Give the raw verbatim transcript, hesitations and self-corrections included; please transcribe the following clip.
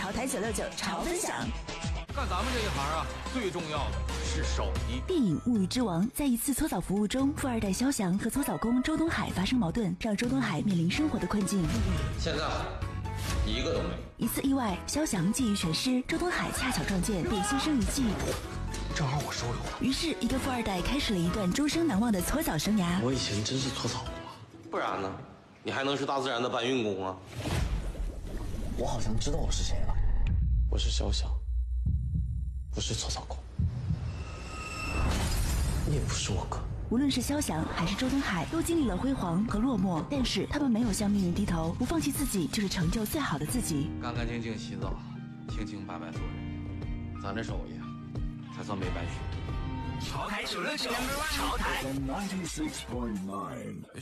潮台九六九潮分享。 干咱们这一行啊，最重要的是手艺。 电影《物欲之王》在一次搓澡服务中，富二代肖翔和搓澡工周东海发生矛盾，让周东海面临生活的困境。 现在一个都没有。 一次意外，肖翔技艺全失，周东海恰巧撞见，便心生一计。 正好我收留了。 于是，一个富二代开始了一段终生难忘的搓澡生涯。 我以前真是搓澡工啊，不然呢？你还能是大自然的搬运工啊？我好像知道我是谁了，我是肖翔，不是搓澡工，你也不是我哥。 无论是肖翔还是周东海，都经历了辉煌和落寞，但是他们没有向命运低头，不放弃自己，就是成就最好的自己。 干干净净洗澡，清清白白做人，咱这手艺才算没白学。 潮台九六九，潮台。